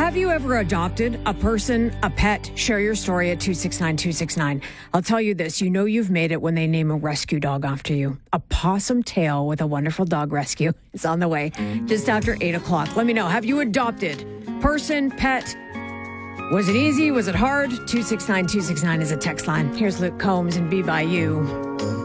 Have you ever adopted a person, a pet? Share your story at 269-269. I'll tell you this, you know you've made it when they name a rescue dog after you. A possum tail with a wonderful dog rescue is on the way just after 8 o'clock. Let me know, have you adopted? Person, pet? Was it easy? Was it hard? 269-269 is a text line. Here's Luke Combs and Be By You.